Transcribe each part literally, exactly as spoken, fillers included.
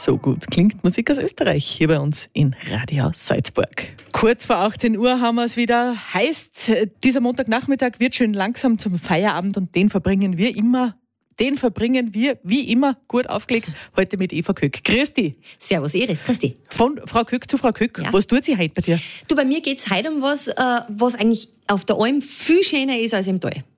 So gut klingt Musik aus Österreich hier bei uns in Radio Salzburg. Kurz vor achtzehn Uhr haben wir es wieder. Heißt, dieser Montagnachmittag wird schön langsam zum Feierabend und den verbringen wir immer, den verbringen wir wie immer gut aufgelegt. Heute mit Eva Köck. Grüß dich. Servus Iris, grüß dich. Von Frau Köck zu Frau Köck. Ja. Was tut sie heute bei dir? Du, bei mir geht es heute um was, äh, was eigentlich auf der Alm viel schöner ist als im Tal. Ähm,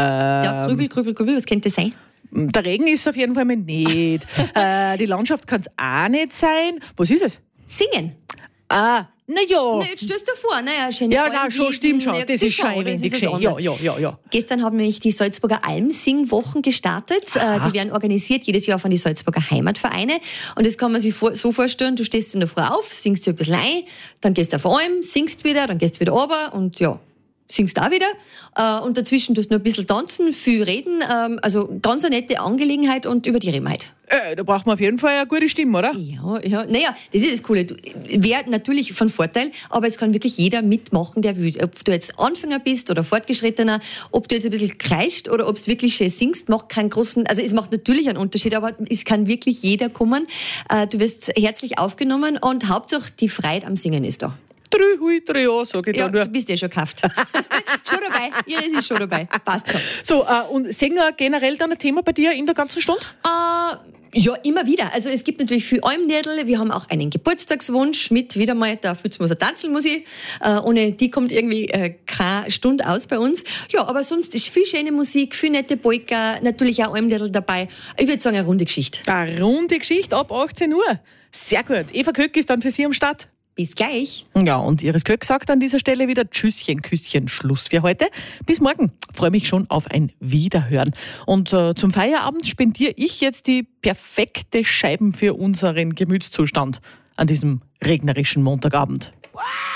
Ja, grübel, grübel, grübel, was könnte das sein? Der Regen ist auf jeden Fall mal nicht. äh, die Landschaft kann es auch nicht sein. Was ist es? Singen. Ah, na ja. Na, jetzt stellst du vor, naja, schöne Ja, Almwiesen, nein, schon, stimmt schon. ja, Das ist schon oder? ein Das wenig ist was schön. Ja, anderes. ja, ja, ja. Gestern haben nämlich die Salzburger Almsingwochen gestartet. Aha. Äh, Die werden organisiert jedes Jahr von den Salzburger Heimatvereine. Und das kann man sich vor, so vorstellen, du stehst in der Früh auf, singst dir ein bisschen ein, dann gehst du auf Alm, singst wieder, dann gehst du wieder runter und ja, singst auch wieder. Äh, Und dazwischen tust du noch ein bisschen tanzen, viel reden. Ähm, Also ganz eine nette Angelegenheit und über die reden wir heute. Äh, da braucht man auf jeden Fall eine gute Stimme, oder? Ja, ja. Naja, das ist das Coole. Wäre natürlich von Vorteil, aber es kann wirklich jeder mitmachen, der will. Ob du jetzt Anfänger bist oder Fortgeschrittener, ob du jetzt ein bisschen kreischt oder ob du wirklich schön singst, macht keinen großen, also es macht natürlich einen Unterschied, aber es kann wirklich jeder kommen. Äh, Du wirst herzlich aufgenommen und Hauptsache die Freude am Singen ist da. Drei, hui, drei Jahre, sag ich Ja, da nur. du bist ja schon gekauft. Schon dabei. Iris ist schon dabei. Passt schon. So, äh, und Sänger generell dann ein Thema bei dir in der ganzen Stunde? Äh, ja, immer wieder. Also es gibt natürlich viel Almnädel. Wir haben auch einen Geburtstagswunsch mit wieder mal der Fützmoser Tanzelmusik. Äh, ohne die kommt irgendwie äh, keine Stunde aus bei uns. Ja, aber sonst ist viel schöne Musik, viel nette Polka, natürlich auch Almnädel dabei. Ich würde sagen, eine runde Geschichte. Eine runde Geschichte ab achtzehn Uhr. Sehr gut. Eva Köck ist dann für Sie am Start. Bis gleich. Ja, und Iris Köck sagt an dieser Stelle wieder Tschüsschen, Küsschen, Schluss für heute. Bis morgen. Freue mich schon auf ein Wiederhören. Und äh, zum Feierabend spendiere ich jetzt die perfekte Scheiben für unseren Gemütszustand an diesem regnerischen Montagabend. Wow.